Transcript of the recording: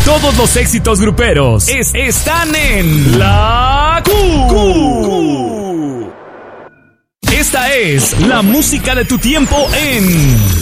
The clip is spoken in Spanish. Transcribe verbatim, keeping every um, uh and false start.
Todos los éxitos gruperos es, están en La Q. Q. Esta es la música de tu tiempo en